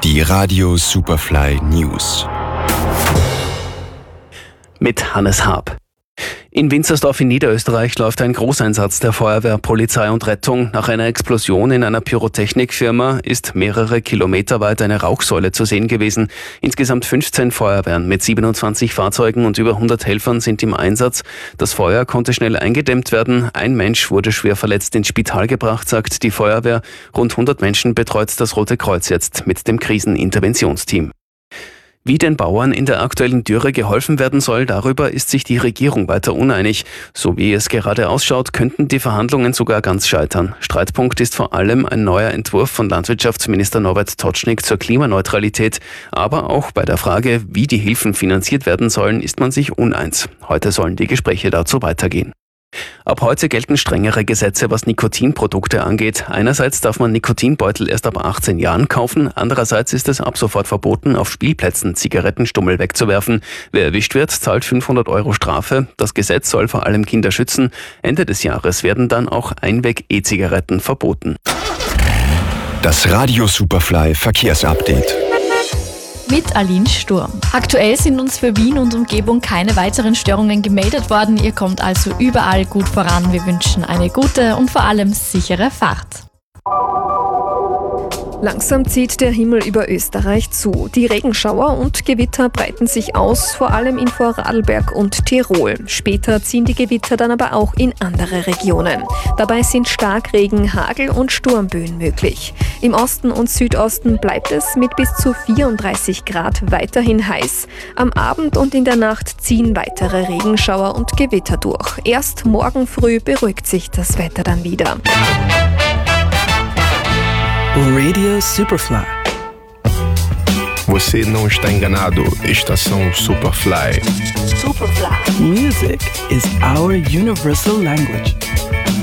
Die Radio Superfly News. Mit Hannes Haab. In Winzersdorf in Niederösterreich läuft ein Großeinsatz der Feuerwehr, Polizei und Rettung. Nach einer Explosion in einer Pyrotechnikfirma ist mehrere Kilometer weit eine Rauchsäule zu sehen gewesen. Insgesamt 15 Feuerwehren mit 27 Fahrzeugen und über 100 Helfern sind im Einsatz. Das Feuer konnte schnell eingedämmt werden. Ein Mensch wurde schwer verletzt ins Spital gebracht, sagt die Feuerwehr. Rund 100 Menschen betreut das Rote Kreuz jetzt mit dem Kriseninterventionsteam. Wie den Bauern in der aktuellen Dürre geholfen werden soll, darüber ist sich die Regierung weiter uneinig. So wie es gerade ausschaut, könnten die Verhandlungen sogar ganz scheitern. Streitpunkt ist vor allem ein neuer Entwurf von Landwirtschaftsminister Norbert Totschnig zur Klimaneutralität. Aber auch bei der Frage, wie die Hilfen finanziert werden sollen, ist man sich uneins. Heute sollen die Gespräche dazu weitergehen. Ab heute gelten strengere Gesetze, was Nikotinprodukte angeht. Einerseits darf man Nikotinbeutel erst ab 18 Jahren kaufen, andererseits ist es ab sofort verboten, auf Spielplätzen Zigarettenstummel wegzuwerfen. Wer erwischt wird, zahlt 500 € Strafe. Das Gesetz soll vor allem Kinder schützen. Ende des Jahres werden dann auch Einweg-E-Zigaretten verboten. Das Radio Superfly Verkehrsupdate. Mit Aline Sturm. Aktuell sind uns für Wien und Umgebung keine weiteren Störungen gemeldet worden. Ihr kommt also überall gut voran. Wir wünschen eine gute und vor allem sichere Fahrt. Langsam zieht der Himmel über Österreich zu. Die Regenschauer und Gewitter breiten sich aus, vor allem in Vorarlberg und Tirol. Später ziehen die Gewitter dann aber auch in andere Regionen. Dabei sind Starkregen, Hagel und Sturmböen möglich. Im Osten und Südosten bleibt es mit bis zu 34 Grad weiterhin heiß. Am Abend und in der Nacht ziehen weitere Regenschauer und Gewitter durch. Erst morgen früh beruhigt sich das Wetter dann wieder. Radio Superfly. Você não está enganado. Estação Superfly. Music is our universal language.